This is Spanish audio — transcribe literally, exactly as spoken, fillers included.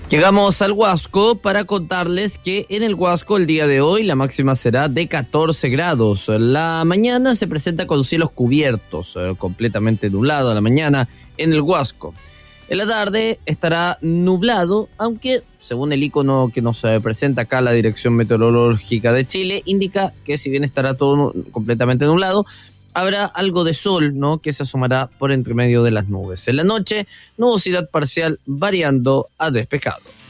Llegamos al Huasco para contarles que en el Huasco el día de hoy la máxima será de catorce grados. La mañana se presenta con cielos cubiertos, eh, completamente nublado a la mañana en el Huasco. En la tarde estará nublado, aunque según el icono que nos eh, presenta acá la Dirección Meteorológica de Chile, indica que si bien estará todo completamente nublado, habrá algo de sol, ¿no?, que se asomará por entre medio de las nubes. En la noche, nubosidad parcial variando a despejado.